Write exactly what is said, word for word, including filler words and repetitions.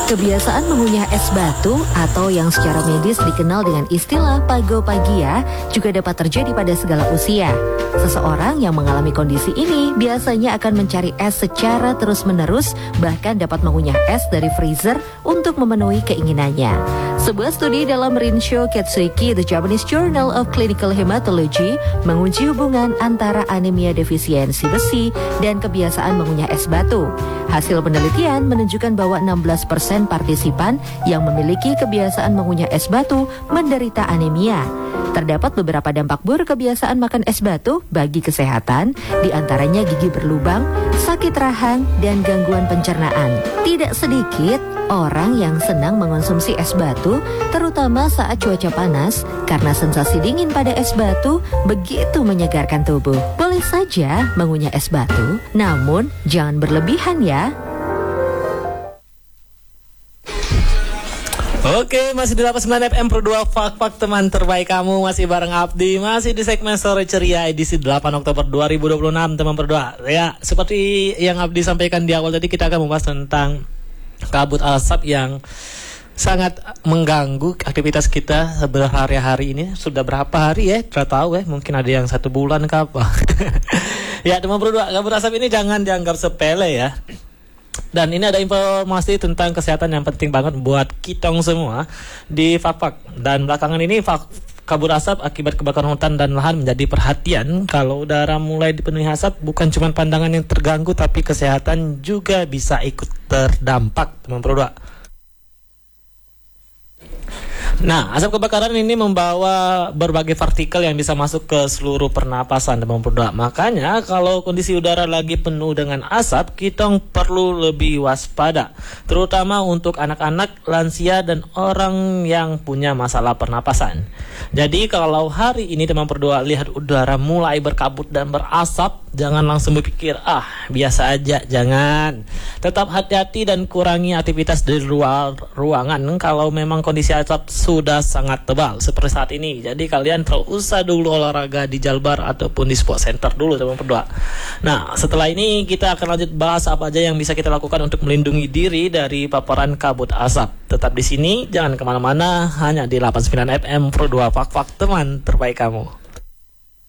Kebiasaan mengunyah es batu atau yang secara medis dikenal dengan istilah pagopagia juga dapat terjadi pada segala usia. Seseorang yang mengalami kondisi ini biasanya akan mencari es secara terus-menerus, bahkan dapat mengunyah es dari freezer untuk memenuhi keinginannya. Sebuah studi dalam Rinshō Ketsuiki, The Japanese Journal of Clinical Hematology, menguji hubungan antara anemia defisiensi besi dan kebiasaan mengunyah es batu. Hasil penelitian menunjukkan bahwa enam belas persen partisipan yang memiliki kebiasaan mengunyah es batu menderita anemia. Terdapat beberapa dampak buruk kebiasaan makan es batu bagi kesehatan, diantaranya gigi berlubang, sakit rahang, dan gangguan pencernaan. Tidak sedikit orang yang senang mengonsumsi es batu, terutama saat cuaca panas, karena sensasi dingin pada es batu begitu menyegarkan tubuh. Boleh saja mengunyah es batu, namun jangan berlebihan ya. Oke, masih di delapan puluh sembilan F M Pro dua Fak-Fak teman terbaik kamu. Masih bareng Abdi, masih di segmen Sore Ceria edisi delapan Oktober dua ribu dua puluh enam teman Pro dua. Ya, seperti yang Abdi sampaikan di awal tadi, kita akan membahas tentang kabut asap yang sangat mengganggu aktivitas kita berhari-hari ini. Sudah berapa hari ya? Tidak tahu ya, mungkin ada yang satu bulan kah apa. Ya, teman Pro dua, kabut asap ini jangan dianggap sepele ya. Dan ini ada informasi tentang kesehatan yang penting banget buat kitong semua di Fak-Fak. Dan belakangan ini fak, kabut asap akibat kebakaran hutan dan lahan menjadi perhatian. Kalau udara mulai dipenuhi asap, bukan cuma pandangan yang terganggu, tapi kesehatan juga bisa ikut terdampak, teman Pro dua. Nah, asap kebakaran ini membawa berbagai partikel yang bisa masuk ke seluruh pernapasan, teman Pro dua. Makanya kalau kondisi udara lagi penuh dengan asap, kita perlu lebih waspada, terutama untuk anak-anak, lansia, dan orang yang punya masalah pernapasan. Jadi kalau hari ini teman Pro dua lihat udara mulai berkabut dan berasap, jangan langsung berpikir, ah biasa aja, jangan. Tetap hati-hati dan kurangi aktivitas di luar ruangan kalau memang kondisi asap sudah sangat tebal seperti saat ini. Jadi kalian tak usah dulu olahraga di Jalbar ataupun di sport center dulu, teman Pro dua. Nah, setelah ini kita akan lanjut bahas apa aja yang bisa kita lakukan untuk melindungi diri dari paparan kabut asap. Tetap di sini, jangan kemana-mana, hanya di delapan puluh sembilan F M Pro dua Fak-Fak teman terbaik kamu.